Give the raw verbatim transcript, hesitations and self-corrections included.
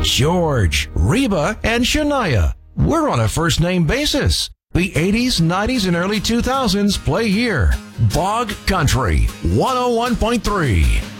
George, Reba, and Shania. We're on a first-name basis. The eighties, nineties, and early two thousands play here. Bog Country, one oh one point three.